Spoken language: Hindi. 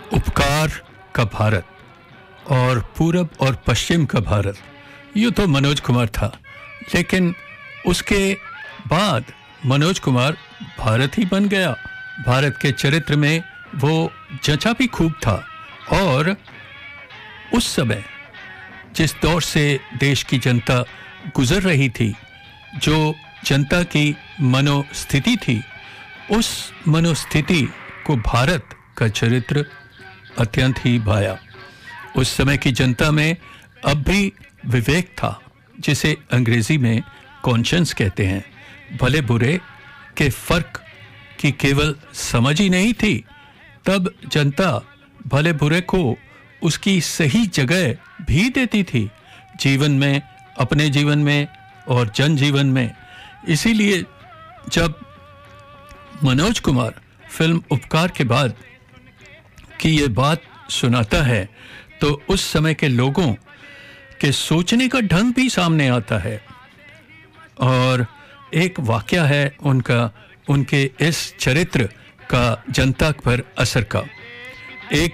उपकार का भारत और पूरब और पश्चिम का भारत, यूँ तो मनोज कुमार था, लेकिन उसके बाद मनोज कुमार भारत ही बन गया। भारत के चरित्र में वो जचा भी खूब था। और उस समय जिस दौर से देश की जनता गुजर रही थी, जो जनता की मनोस्थिति थी, उस मनोस्थिति को भारत का चरित्र अत्यंत ही भाया। उस समय की जनता में अब भी विवेक था, जिसे अंग्रेजी में कॉन्शियंस कहते हैं। भले बुरे के फर्क की केवल समझ ही नहीं थी, तब जनता भले बुरे को उसकी सही जगह भी देती थी, जीवन में, अपने जीवन में और जनजीवन में। इसीलिए जब मनोज कुमार फिल्म उपकार के बाद की ये बात सुनाता है, तो उस समय के लोगों के सोचने का ढंग भी सामने आता है। और एक वाकया है उनका, उनके इस चरित्र का जनता पर असर का।